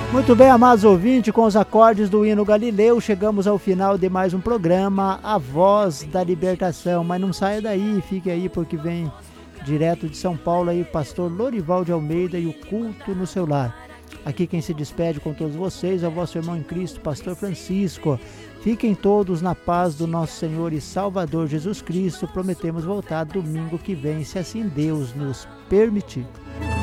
Muito bem, amados ouvintes, com os acordes do hino Galileu, chegamos ao final de mais um programa, A Voz da Libertação. Mas não saia daí, fique aí porque vem direto de São Paulo aí o pastor Lorival de Almeida e o culto no seu lar. Aqui quem se despede com todos vocês é o vosso irmão em Cristo, pastor Francisco. Fiquem todos na paz do nosso Senhor e Salvador Jesus Cristo. Prometemos voltar domingo que vem, se assim Deus nos permitir.